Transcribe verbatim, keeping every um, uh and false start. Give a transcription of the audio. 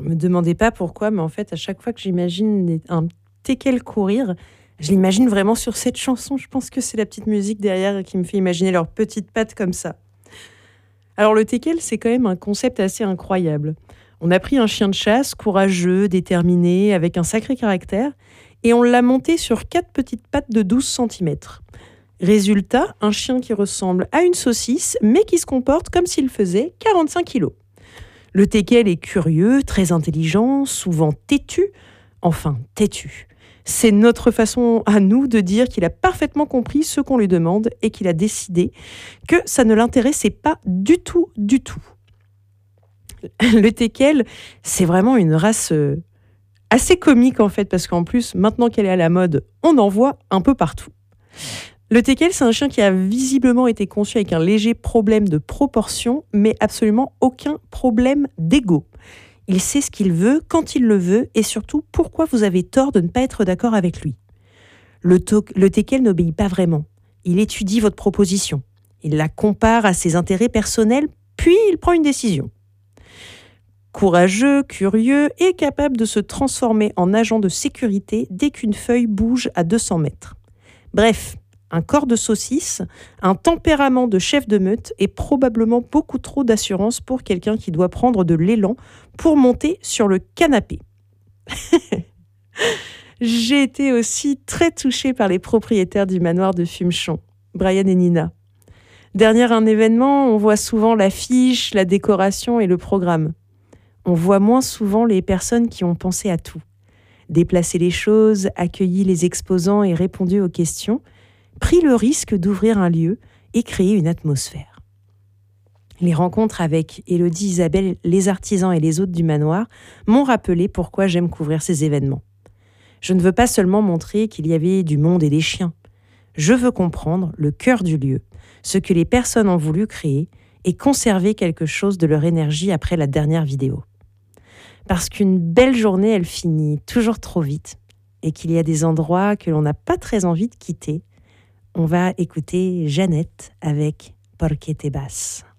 Me demandez pas pourquoi, mais en fait, à chaque fois que j'imagine des- un teckel courir, je l'imagine vraiment sur cette chanson. Je pense que c'est la petite musique derrière qui me fait imaginer leurs petites pattes comme ça. Alors le teckel, c'est quand même un concept assez incroyable. On a pris un chien de chasse, courageux, déterminé, avec un sacré caractère, et on l'a monté sur quatre petites pattes de douze centimètres. Résultat, un chien qui ressemble à une saucisse, mais qui se comporte comme s'il faisait quarante-cinq kilos. Le teckel est curieux, très intelligent, souvent têtu. Enfin, têtu. C'est notre façon à nous de dire qu'il a parfaitement compris ce qu'on lui demande et qu'il a décidé que ça ne l'intéressait pas du tout, du tout. Le teckel, c'est vraiment une race euh, assez comique en fait, parce qu'en plus, maintenant qu'elle est à la mode, on en voit un peu partout. Le teckel, c'est un chien qui a visiblement été conçu avec un léger problème de proportion, mais absolument aucun problème d'ego. Il sait ce qu'il veut, quand il le veut, et surtout pourquoi vous avez tort de ne pas être d'accord avec lui. Le, to- le teckel n'obéit pas vraiment. Il étudie votre proposition. Il la compare à ses intérêts personnels, puis il prend une décision. Courageux, curieux et capable de se transformer en agent de sécurité dès qu'une feuille bouge à deux cents mètres. Bref, un corps de saucisse, un tempérament de chef de meute et probablement beaucoup trop d'assurance pour quelqu'un qui doit prendre de l'élan pour monter sur le canapé. J'ai été aussi très touchée par les propriétaires du manoir de Fumechon, Brian et Nina. Derrière un événement, on voit souvent l'affiche, la décoration et le programme. On voit moins souvent les personnes qui ont pensé à tout. Déplacé les choses, accueilli les exposants et répondu aux questions, pris le risque d'ouvrir un lieu et créer une atmosphère. Les rencontres avec Élodie, Isabelle, les artisans et les hôtes du manoir m'ont rappelé pourquoi j'aime couvrir ces événements. Je ne veux pas seulement montrer qu'il y avait du monde et des chiens. Je veux comprendre le cœur du lieu, ce que les personnes ont voulu créer et conserver quelque chose de leur énergie après la dernière vidéo. Parce qu'une belle journée, elle finit toujours trop vite et qu'il y a des endroits que l'on n'a pas très envie de quitter. On va écouter Jeannette avec Porque te vas.